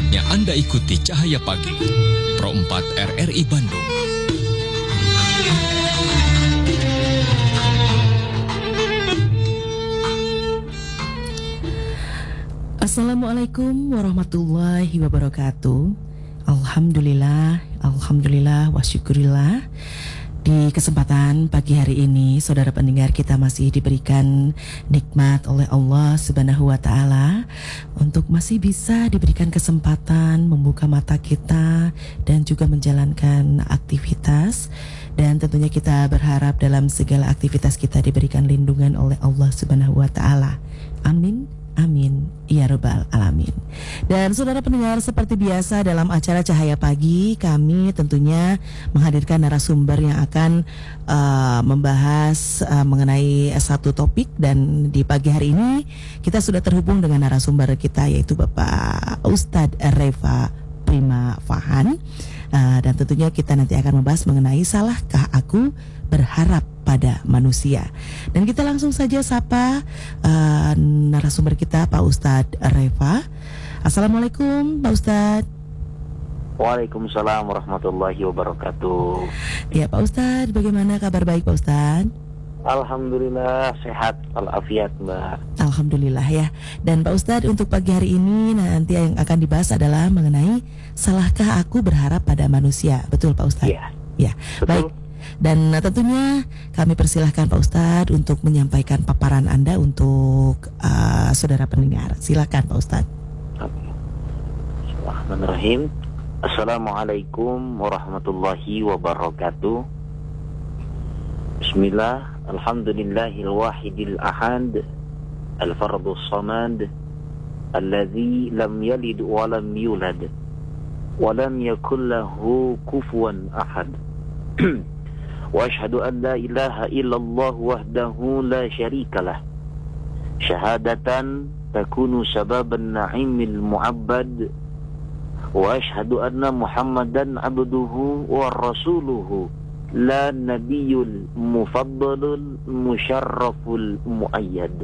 Saatnya Anda ikuti Cahaya Pagi, Pro 4 RRI Bandung. Assalamualaikum warahmatullahi wabarakatuh. Alhamdulillah wa syukurillah. Di kesempatan pagi hari ini, saudara pendengar, kita masih diberikan nikmat oleh Allah Subhanahu wa Ta'ala untuk masih bisa diberikan kesempatan membuka mata kita dan juga menjalankan aktivitas. Dan tentunya kita berharap dalam segala aktivitas kita diberikan lindungan oleh Allah Subhanahu wa Ta'ala. Amin. Amin, ya Rabbal Alamin. Dan saudara pendengar, seperti biasa dalam acara Cahaya Pagi, kami tentunya menghadirkan narasumber yang akan membahas mengenai satu topik. Dan di pagi hari ini kita sudah terhubung dengan narasumber kita, yaitu Bapak Ustadz Reva Prima Fahan. Dan tentunya kita nanti akan membahas mengenai salahkah aku berharap pada manusia. Dan kita langsung saja sapa narasumber kita, Pak Ustadz Reva. Assalamualaikum Pak Ustadz. Waalaikumsalam warahmatullahi wabarakatuh. Ya Pak Ustadz, bagaimana kabar baik Pak Ustadz? Alhamdulillah sehat walafiat Mbak. Alhamdulillah ya. Dan Pak Ustadz, untuk pagi hari ini nanti yang akan dibahas adalah mengenai salahkah aku berharap pada manusia. Betul Pak Ustadz? Iya. Ya, betul. Baik. Dan tentunya kami persilahkan Pak Ustadz untuk menyampaikan paparan Anda untuk saudara pendengar. Silakan Pak Ustadz. Bismillahirrahmanirrahim. Assalamualaikum warahmatullahi wabarakatuh. Bismillah. Alhamdulillahil wahidil ahad, al-fardus samad, alladzi lam yalid wa lam yulad wa lam yakul lahu kufuwan ahad. Wa ashhadu an la ilaha illallah wahdahu la syarika lah, syahadatan takunu sababan na'imil mu'abbad. Wa ashhadu anna Muhammadan abduhu wa rasuluhu, la nabiyyul mufaddalul musyarraful muayyad.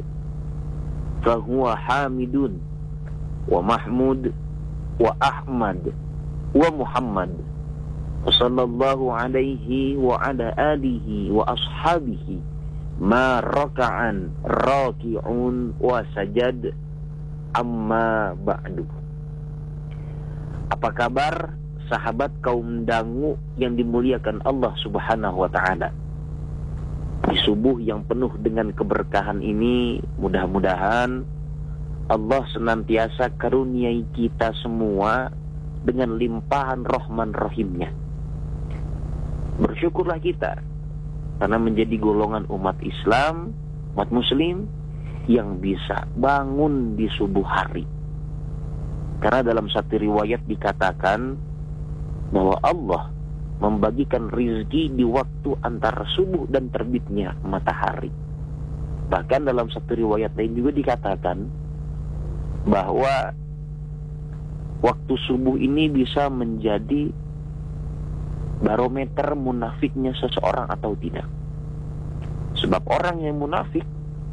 Fahuwa hamidun wa mahmud wa ahmad wa muhammad, sallallahu alaihi wa ala alihi wa ashabihi ma raka'an raki'un wa sajad, amma ba'du. Apa kabar sahabat kaum dangu yang dimuliakan Allah Subhanahu wa Ta'ala? Di subuh yang penuh dengan keberkahan ini, mudah-mudahan Allah senantiasa karuniai kita semua dengan limpahan rahman rahimnya. Bersyukurlah kita karena menjadi golongan umat Islam, umat muslim yang bisa bangun di subuh hari. Karena dalam satu riwayat dikatakan bahwa Allah membagikan rizki di waktu antara subuh dan terbitnya matahari. Bahkan dalam satu riwayat lain juga dikatakan bahwa waktu subuh ini bisa menjadi barometer munafiknya seseorang atau tidak. Sebab orang yang munafik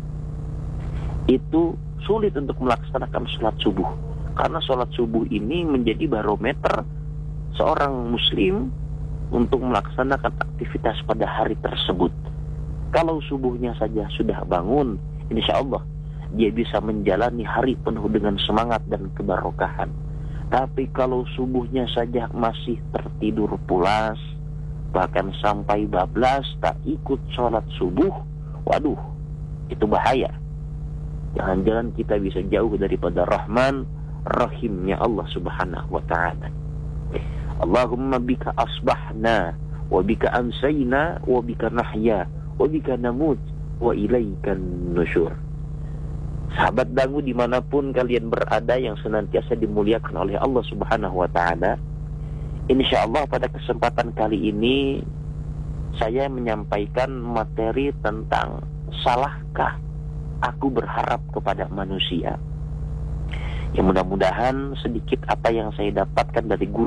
itu sulit untuk melaksanakan sholat subuh, karena sholat subuh ini menjadi barometer seorang muslim untuk melaksanakan aktivitas pada hari tersebut. Kalau subuhnya saja sudah bangun, insya Allah dia bisa menjalani hari penuh dengan semangat dan kebarokahan. Tapi kalau subuhnya saja masih tertidur pulas, bahkan sampai bablas tak ikut sholat subuh, waduh, itu bahaya. Jangan-jangan kita bisa jauh daripada rahman rahimnya Allah Subhanahu wa Ta'ala. Allahumma bika asbahna wa bika amsayna wa bika nahya wa bika namut wa ilaikan nusyur. Sahabat dangu dimanapun kalian berada yang senantiasa dimuliakan oleh Allah Subhanahu wa Ta'ala, insya Allah pada kesempatan kali ini saya menyampaikan materi tentang salahkah aku berharap kepada manusia. Yang mudah-mudahan sedikit apa yang saya dapatkan dari guru